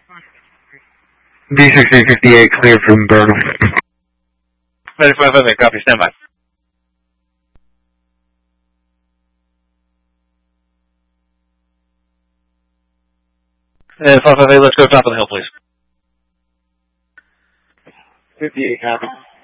B-6058 cleared from Burnham. 9558, copy, stand by. And 558, let's go top of the hill, please. 58, copy.